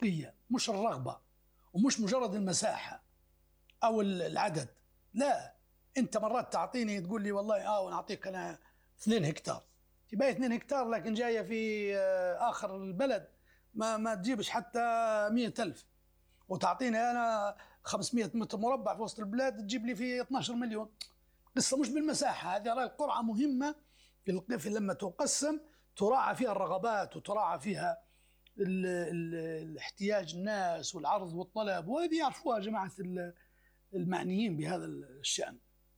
التوفيقية مش الرغبة، ومش مجرد المساحة أو العدد. لا، أنت مرات تعطيني تقول لي والله ونعطيك أنا 2 هكتار، تبقى 2 هكتار لكن جاية في آخر البلد ما تجيبش حتى 100,000، وتعطيني أنا 500 متر مربع في وسط البلاد تجيب لي فيه 12 مليون. قصة مش بالمساحة، هذه القرعة مهمة في لما تقسم تراعى فيها الرغبات وتراعى فيها الاحتياج الناس والعرض والطلب، وهذه يعرفوها جماعة المعنيين بهذا الشأن.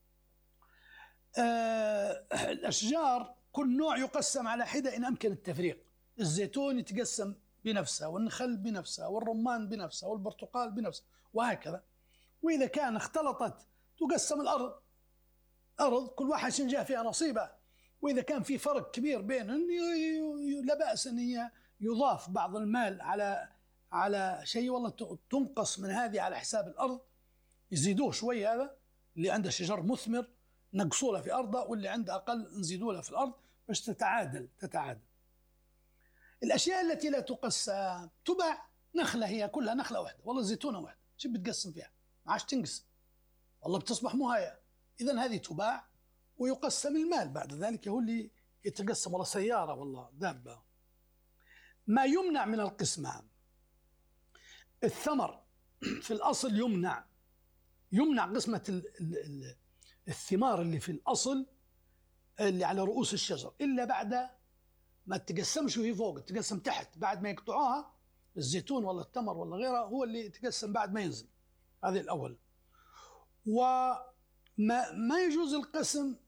الأشجار كل نوع يقسم على حدة إن أمكن التفريق. الزيتون يتقسم بنفسه، والنخل بنفسه، والرمان بنفسه، والبرتقال بنفسه، وهكذا. وإذا كان اختلطت تقسم الأرض أرض كل واحد جاء فيها نصيبه. وإذا كان في فرق كبير بينهم لا بأس أن يضاف بعض المال على شيء، والله تنقص من هذه على حساب الأرض، يزيدوه شوي. هذا اللي عنده شجر مثمر نقصوا له في أرضه، واللي عنده أقل نزيدوا له في الأرض باش تتعادل. الأشياء التي لا تقسم تباع. نخلة هي كلها نخلة واحدة، والله زيتونة واحدة، شو بتقسم فيها؟ ما عادش تنقسم، والله بتصبح مهاية. إذن هذه تباع ويقسم المال بعد ذلك، هو اللي يتقسم، والله سيارة والله دابة. ما يمنع من القسمة: الثمر في الأصل يمنع قسمة الثمار اللي في الأصل اللي على رؤوس الشجر إلا بعد ما تقسمش وهي فوق، تقسم تحت بعد ما يقطعوها. الزيتون ولا التمر ولا غيره هو اللي يتقسم بعد ما ينزل، هذه الأول. وما يجوز القسم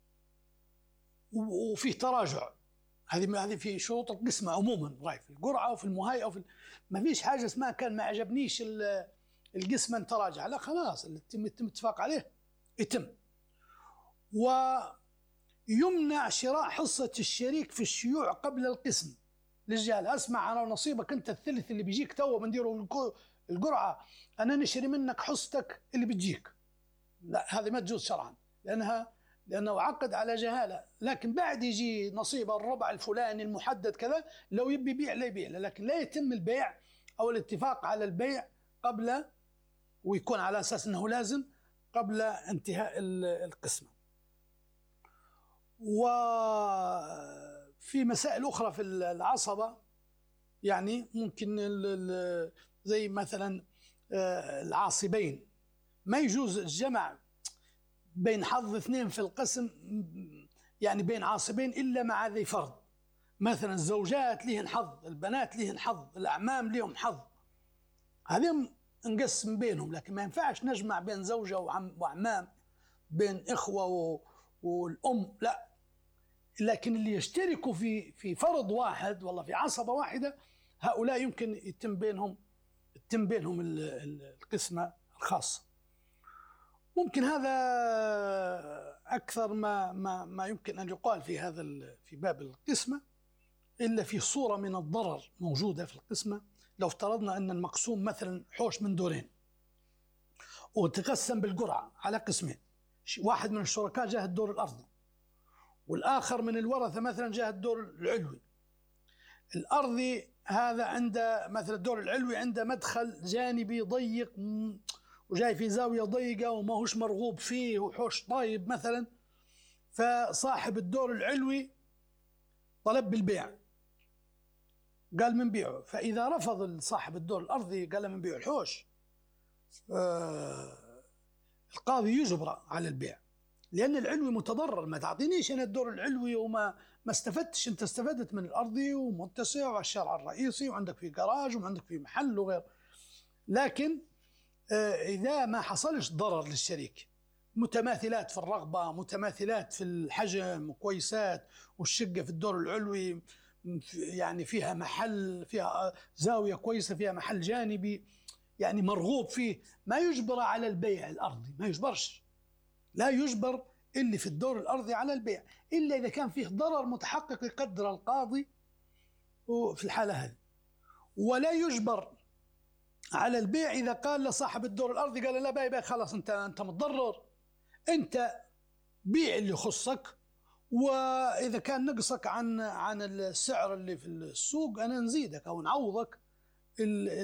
وفيه تراجع، هذه في شروط القسمة عموما، في القرعة وفي المهاية ما فيش حاجة اسمها كان ما عجبنيش القسمة تراجع، لا خلاص اللي يتم اتفاق عليه يتم. ويمنع شراء حصة الشريك في الشيوع قبل القسم للجهل. اسمع أنا ونصيبك أنت الثلث اللي بيجيك تو بنديره القرعة، أنا نشري منك حصتك اللي بتجيك، لا هذه ما تجوز شرعا، لأنه عقد على جهالة. لكن بعد يجي نصيب الربع الفلاني المحدد كذا، لو يبي يبيع لا يبيع، لكن لا يتم البيع أو الاتفاق على البيع قبل، ويكون على أساس أنه لازم قبل انتهاء القسمة. وفي مسائل أخرى في العصبة، يعني ممكن زي مثلا العاصبين، ما يجوز الجمع بين حظ 2 في القسم، يعني بين عاصبين إلا مع ذي فرض. مثلا الزوجات لهن حظ، البنات لهن حظ، الأعمام لهم حظ، هذهم نقسم بينهم. لكن ما ينفعش نجمع بين زوجة وأعمام، بين إخوة والأم، لا. لكن اللي يشتركوا في فرض واحد، والله في عصبة واحدة، هؤلاء يمكن يتم بينهم القسمة الخاصة. ممكن هذا أكثر ما يمكن أن يقال في باب القسمة، إلا في صورة من الضرر موجودة في القسمة. لو افترضنا أن المقسوم مثلا حوش من دورين وتقسم بالقرعة على قسمين، واحد من الشركاء جاه الدور الأرضي، والآخر من الورثة مثلا جاه الدور العلوي. الأرضي هذا عنده مثلا الدور العلوي عنده مدخل جانبي ضيق وجاي في زاوية ضيقة وما هوش مرغوب فيه وحوش طايب مثلا، فصاحب الدور العلوي طلب بالبيع، قال من بيعه. فإذا رفض صاحب الدور الأرضي قال من بيع الحوش، القاضي يجبر على البيع، لأن العلوي متضرر. ما تعطينيش أنا الدور العلوي وما استفدتش، أنت استفدت من الأرضي ومتسع وعلى الشارع الرئيسي وعندك فيه جراج وعندك فيه محل وغير. لكن إذا ما حصلش ضرر للشريك، متماثلات في الرغبة، متماثلات في الحجم كويسات، والشقة في الدور العلوي يعني فيها محل، فيها زاوية كويسة، فيها محل جانبي يعني مرغوب فيه، ما يجبر على البيع الأرضي، ما يجبرش، لا يجبر اللي في الدور الأرضي على البيع إلا إذا كان فيه ضرر متحقق يقدر القاضي في الحالة هذه. ولا يجبر على البيع إذا قال لصاحب الدور الأرضي قال لا باي خلاص أنت متضرر، أنت بيع اللي يخصك، وإذا كان نقصك عن السعر اللي في السوق أنا نزيدك أو نعوضك